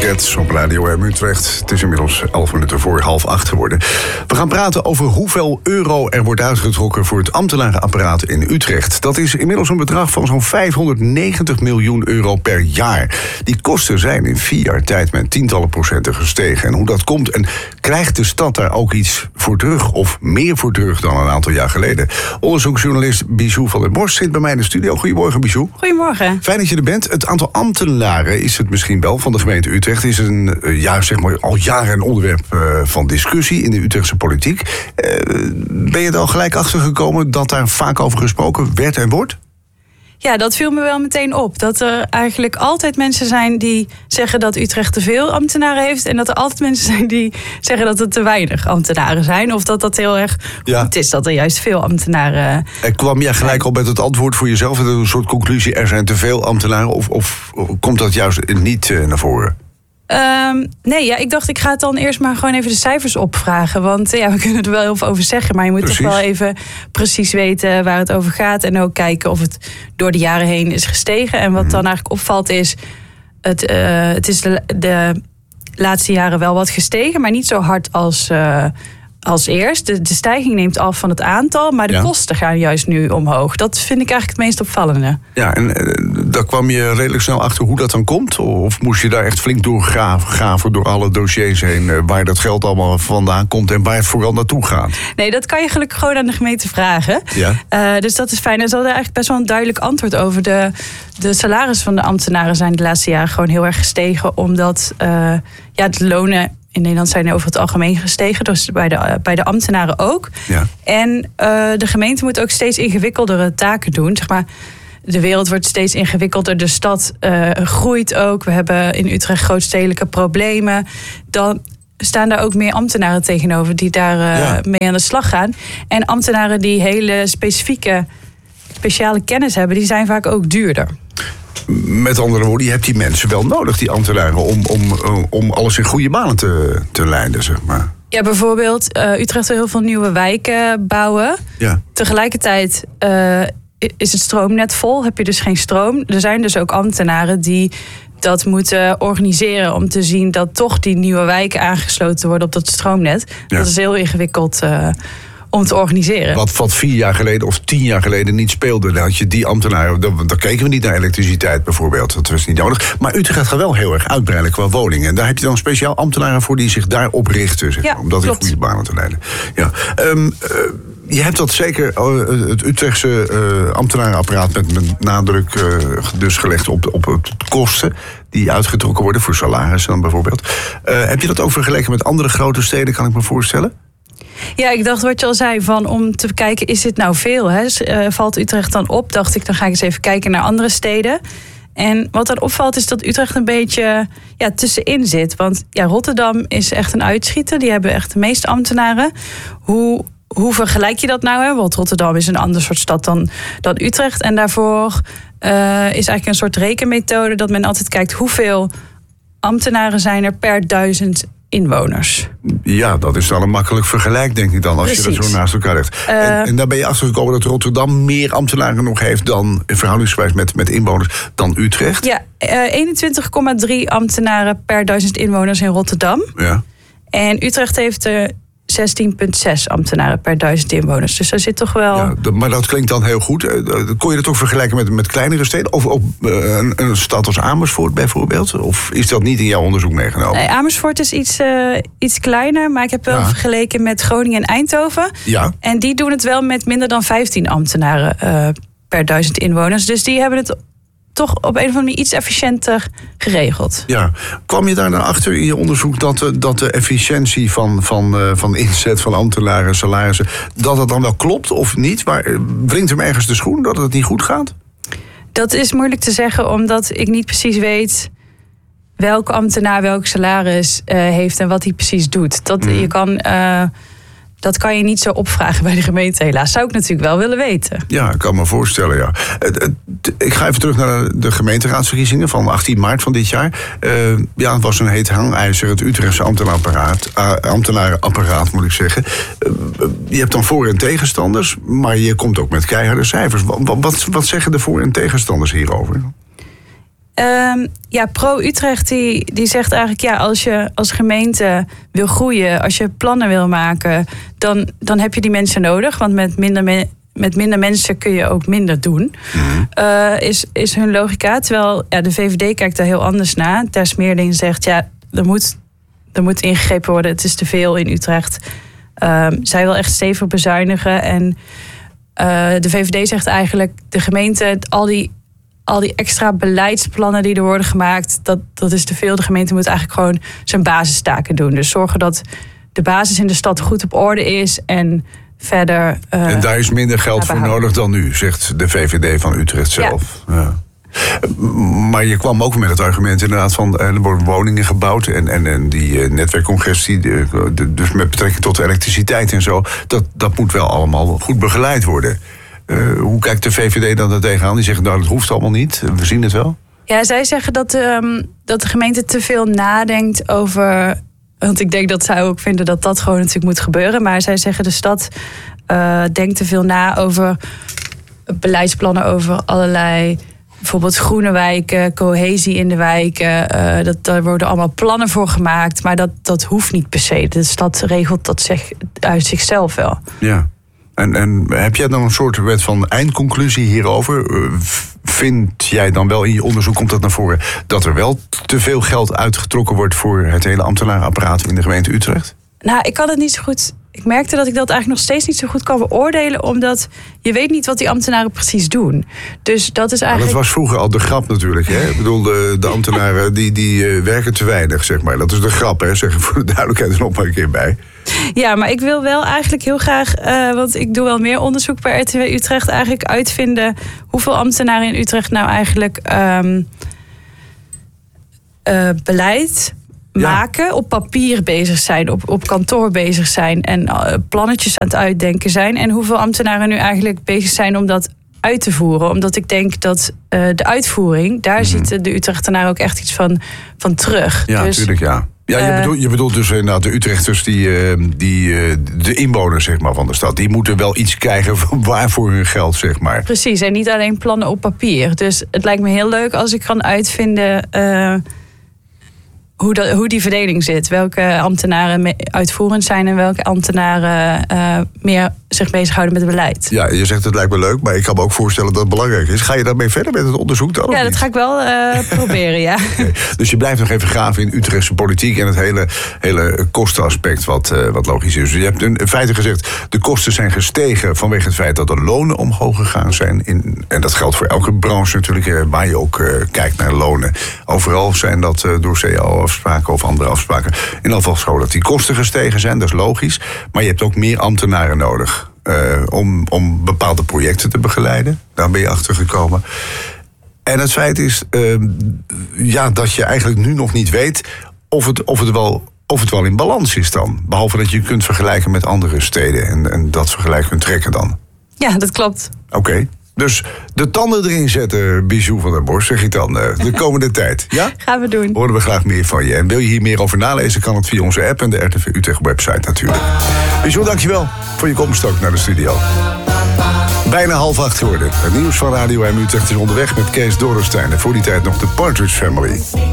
Weekend op Radio M Utrecht. Het is inmiddels 11 minuten voor 7:30 geworden. We gaan praten over hoeveel euro er wordt uitgetrokken voor het ambtenarenapparaat in Utrecht. Dat is inmiddels een bedrag van zo'n 590 miljoen euro per jaar. Die kosten zijn in 4 jaar tijd met tientallen procenten gestegen. En hoe dat komt, en krijgt de stad daar ook iets voor terug of meer voor terug dan een aantal jaar geleden? Onderzoeksjournalist Bijou van der Borst zit bij mij in de studio. Goedemorgen, Bijou. Goedemorgen. Fijn dat je er bent. Het aantal ambtenaren is het misschien wel van de gemeente Utrecht. Is al jaren een onderwerp van discussie in de Utrechtse politiek. Ben je er al gelijk achter gekomen dat daar vaak over gesproken werd en wordt? Ja, dat viel me wel meteen op. Dat er eigenlijk altijd mensen zijn die zeggen dat Utrecht te veel ambtenaren heeft. En dat er altijd mensen zijn die zeggen dat er te weinig ambtenaren zijn. Of dat heel erg goed is dat er juist veel ambtenaren En kwam jij gelijk al met het antwoord voor jezelf? Een soort conclusie, er zijn te veel ambtenaren? Of komt dat juist niet naar voren? Ik dacht, ik ga het dan eerst maar gewoon even de cijfers opvragen. Want we kunnen er wel heel veel over zeggen. Maar je moet toch wel even precies weten waar het over gaat. En ook kijken of het door de jaren heen is gestegen. En wat dan eigenlijk opvalt is, het is de laatste jaren wel wat gestegen. Maar niet zo hard als eerst. De stijging neemt af van het aantal, maar de kosten gaan juist nu omhoog. Dat vind ik eigenlijk het meest opvallende. Ja, en daar kwam je redelijk snel achter hoe dat dan komt? Of moest je daar echt flink doorgraven door alle dossiers heen, waar dat geld allemaal vandaan komt en waar het vooral naartoe gaat? Nee, dat kan je gelukkig gewoon aan de gemeente vragen. Ja. Dus dat is fijn. En ze hadden eigenlijk best wel een duidelijk antwoord over. De salarissen van de ambtenaren zijn de laatste jaren gewoon heel erg gestegen, omdat de lonen in Nederland zijn over het algemeen gestegen, dus bij de ambtenaren ook. Ja. En de gemeente moet ook steeds ingewikkeldere taken doen. Zeg maar, de wereld wordt steeds ingewikkelder, de stad groeit ook. We hebben in Utrecht grootstedelijke problemen. Dan staan daar ook meer ambtenaren tegenover die daar mee aan de slag gaan. En ambtenaren die hele speciale kennis hebben, die zijn vaak ook duurder. Met andere woorden, je hebt die mensen wel nodig, die ambtenaren, om alles in goede banen te leiden, zeg maar. Ja, bijvoorbeeld Utrecht wil heel veel nieuwe wijken bouwen. Ja. Tegelijkertijd is het stroomnet vol, heb je dus geen stroom. Er zijn dus ook ambtenaren die dat moeten organiseren om te zien dat toch die nieuwe wijken aangesloten worden op dat stroomnet. Ja. Dat is heel ingewikkeld om te organiseren. Wat 4 jaar geleden of 10 jaar geleden niet speelde. Dan had je die ambtenaren, dan keken we niet naar elektriciteit bijvoorbeeld. Dat was niet nodig. Maar Utrecht gaat wel heel erg uitbreiden qua woningen. En daar heb je dan speciaal ambtenaren voor die zich daarop richten. Om dat in goede banen te leiden. Ja. Je hebt dat zeker, het Utrechtse ambtenarenapparaat met nadruk dus gelegd op de kosten die uitgetrokken worden voor salarissen dan bijvoorbeeld. Heb je dat ook vergeleken met andere grote steden, kan ik me voorstellen? Ja, ik dacht wat je al zei, om te kijken, is dit nou veel? Valt Utrecht dan op? Dacht ik, dan ga ik eens even kijken naar andere steden. En wat dan opvalt is dat Utrecht een beetje tussenin zit. Want Rotterdam is echt een uitschieter. Die hebben echt de meeste ambtenaren. Hoe vergelijk je dat nou? Want Rotterdam is een ander soort stad dan Utrecht. En daarvoor is eigenlijk een soort rekenmethode dat men altijd kijkt hoeveel ambtenaren zijn er per 1000 inwoners. Ja, dat is dan een makkelijk vergelijk, denk ik dan, als je dat zo naast elkaar legt. En daar ben je achtergekomen dat Rotterdam meer ambtenaren nog heeft dan, verhoudingsgewijs met inwoners, dan Utrecht? Ja, 21,3 ambtenaren per 1000 inwoners in Rotterdam. Ja. En Utrecht heeft 16,6 ambtenaren per 1000 inwoners. Dus daar zit toch wel. Ja, maar dat klinkt dan heel goed. Kon je dat ook vergelijken met kleinere steden? Of ook een stad als Amersfoort bijvoorbeeld? Of is dat niet in jouw onderzoek meegenomen? Nee, Amersfoort is iets kleiner. Maar ik heb wel vergeleken met Groningen en Eindhoven. Ja. En die doen het wel met minder dan 15 ambtenaren per 1000 inwoners. Dus die hebben het toch op een of andere manier iets efficiënter geregeld. Ja, kwam je daar dan achter in je onderzoek dat de efficiëntie van inzet van ambtenaren, salarissen, dat het dan wel klopt of niet? Maar wringt hem ergens de schoen dat het niet goed gaat? Dat is moeilijk te zeggen, omdat ik niet precies weet welke ambtenaar welk salaris heeft en wat hij precies doet. Dat kan je niet zo opvragen bij de gemeente, helaas. Zou ik natuurlijk wel willen weten. Ja, ik kan me voorstellen, ja. Ik ga even terug naar de gemeenteraadsverkiezingen van 18 maart van dit jaar. Het was een heet hangijzer, het Utrechtse ambtenarenapparaat, moet ik zeggen. Je hebt dan voor- en tegenstanders, maar je komt ook met keiharde cijfers. Wat zeggen de voor- en tegenstanders hierover? Pro-Utrecht die zegt eigenlijk... als je als gemeente wil groeien, als je plannen wil maken... dan heb je die mensen nodig. Want met minder mensen kun je ook minder doen. Is hun logica. Terwijl de VVD kijkt daar heel anders naar. Ter Smeerling zegt, er moet ingegrepen worden. Het is te veel in Utrecht. Zij wil echt stevig bezuinigen. En de VVD zegt eigenlijk... de gemeente, al die extra beleidsplannen die er worden gemaakt... dat is te veel. De gemeente moet eigenlijk gewoon zijn basistaken doen. Dus zorgen dat de basis in de stad goed op orde is... en verder... en daar is minder geld voor nodig dan nu, zegt de VVD van Utrecht zelf. Ja. Maar je kwam ook met het argument inderdaad van... er worden woningen gebouwd en die netwerkcongestie... dus met betrekking tot de elektriciteit en zo... dat moet wel allemaal goed begeleid worden. Hoe kijkt de VVD dan daar tegenaan? Die zeggen, dat hoeft allemaal niet, we zien het wel. Ja, zij zeggen dat de gemeente te veel nadenkt over... want ik denk dat zij ook vinden dat dat gewoon natuurlijk moet gebeuren. Maar zij zeggen, de stad denkt te veel na over beleidsplannen... over allerlei... bijvoorbeeld groene wijken, cohesie in de wijken. Daar worden allemaal plannen voor gemaakt. Maar dat hoeft niet per se. De stad regelt dat uit zichzelf wel. Ja. En heb jij dan een soort wet van eindconclusie hierover? Vind jij dan wel in je onderzoek, komt dat naar voren... dat er wel te veel geld uitgetrokken wordt... voor het hele ambtenarenapparaat in de gemeente Utrecht? Nou, ik kan het niet zo goed... Ik merkte dat ik dat eigenlijk nog steeds niet zo goed kan beoordelen... omdat je weet niet wat die ambtenaren precies doen. Dus dat is eigenlijk... Dat was vroeger al de grap natuurlijk. Hè? Ik bedoel, de ambtenaren die werken te weinig, zeg maar. Dat is de grap, hè? Zeg voor de duidelijkheid er nog maar een keer bij. Ja, maar ik wil wel eigenlijk heel graag... want ik doe wel meer onderzoek bij RTW Utrecht... eigenlijk uitvinden hoeveel ambtenaren in Utrecht nou eigenlijk... beleid... maken, op papier bezig zijn, op kantoor bezig zijn... en plannetjes aan het uitdenken zijn... en hoeveel ambtenaren nu eigenlijk bezig zijn om dat uit te voeren. Omdat ik denk dat de uitvoering... daar ziet de Utrechtenaar ook echt iets van terug. Ja, natuurlijk, ja. Ja, je bedoelt dus inderdaad de Utrechters, de inwoners zeg maar, van de stad... die moeten wel iets krijgen van waarvoor hun geld, zeg maar. Precies, en niet alleen plannen op papier. Dus het lijkt me heel leuk als ik kan uitvinden... Hoe die verdeling zit. Welke ambtenaren uitvoerend zijn... en welke ambtenaren meer zich bezighouden met het beleid. Ja, je zegt het lijkt me leuk, maar ik kan me ook voorstellen dat het belangrijk is. Ga je daarmee verder met het onderzoek dan? Ja, dat ga ik wel proberen, ja. Okay. Dus je blijft nog even graven in Utrechtse politiek... en het hele kostenaspect wat logisch is. Dus je hebt in feite gezegd... de kosten zijn gestegen vanwege het feit dat de lonen omhoog gegaan zijn. En dat geldt voor elke branche natuurlijk... waar je ook kijkt naar lonen. Overal zijn dat door CAO-afspraken of andere afspraken... in ieder geval zo dat die kosten gestegen zijn, dat is logisch. Maar je hebt ook meer ambtenaren nodig... om bepaalde projecten te begeleiden. Daar ben je achter gekomen. En het feit is dat je eigenlijk nu nog niet weet... of het wel in balans is dan. Behalve dat je kunt vergelijken met andere steden... en dat vergelijk kunt trekken dan. Ja, dat klopt. Oké. Dus de tanden erin zetten, Bijou van der Bos, zeg ik dan, de komende tijd. Ja? Gaan we doen. Horen we graag meer van je. En wil je hier meer over nalezen, kan het via onze app en de RTV Utrecht website natuurlijk. Bijou, dankjewel voor je komst ook naar de studio. Bijna 7:30 geworden. Het nieuws van Radio M Utrecht is onderweg met Kees Dorrestein. En voor die tijd nog de Partridge Family.